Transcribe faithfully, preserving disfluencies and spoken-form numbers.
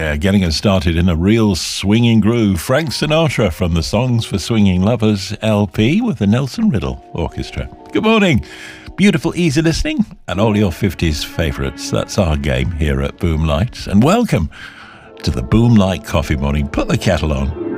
Yeah, getting us started in a real swinging groove. Frank Sinatra from the Songs for Swinging Lovers L P with the Nelson Riddle Orchestra. Good morning. Beautiful, easy listening and all your fifties favourites. That's our game here at Boomlight. And welcome to the Boomlight Coffee Morning. Put the kettle on.